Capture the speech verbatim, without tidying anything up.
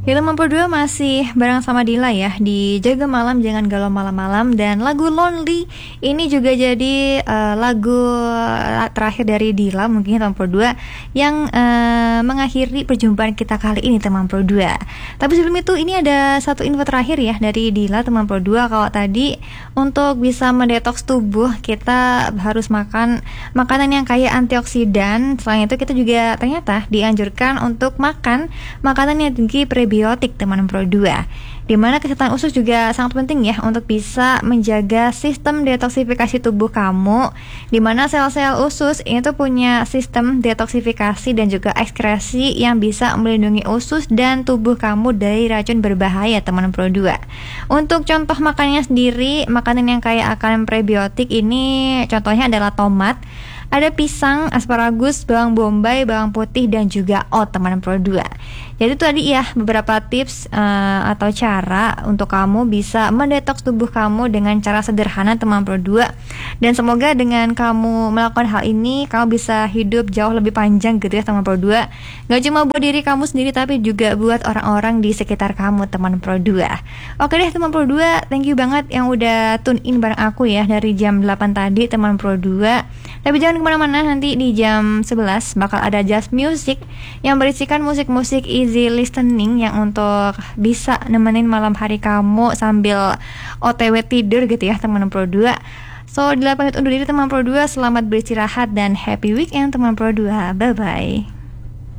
Di teman Pro dua masih bareng sama Dila ya di Jaga Malam Jangan Galau Malam-Malam. Dan lagu Lonely ini juga jadi uh, lagu terakhir dari Dila mungkin teman Pro dua yang uh, mengakhiri perjumpaan kita kali ini teman Pro dua. Tapi sebelum itu ini ada satu info terakhir ya dari Dila teman Pro dua. Kalau tadi untuk bisa mendetoks tubuh kita harus makan makanan yang kaya antioksidan. Selain itu kita juga ternyata dianjurkan untuk makan makanan yang tinggi prebiotik teman Pro dua. Dimana kesehatan usus juga sangat penting ya untuk bisa menjaga sistem detoksifikasi tubuh kamu. Dimana sel-sel usus ini tuh punya sistem detoksifikasi dan juga ekskresi yang bisa melindungi usus dan tubuh kamu dari racun berbahaya teman Pro dua. Untuk contoh makanannya sendiri, makanan yang kaya akan prebiotik ini contohnya adalah tomat, ada pisang, asparagus, bawang bombay, bawang putih, dan juga oat teman Pro dua. Jadi itu tadi ya beberapa tips uh, atau cara untuk kamu bisa mendetoks tubuh kamu dengan cara sederhana teman Pro dua. Dan semoga dengan kamu melakukan hal ini kamu bisa hidup jauh lebih panjang gitu ya teman Pro dua. Gak cuma buat diri kamu sendiri tapi juga buat orang-orang di sekitar kamu teman Pro dua. Oke deh teman Pro dua, thank you banget yang udah tune in bareng aku ya dari jam delapan tadi teman Pro dua. Tapi jangan kemana-mana, nanti di jam sebelas bakal ada Just Music yang berisikan musik-musik easy listening yang untuk bisa nemenin malam hari kamu sambil O T W tidur gitu ya teman Pro dua. So, Dila pamit undur diri teman Pro dua, selamat beristirahat dan happy weekend teman Pro dua. Bye-bye.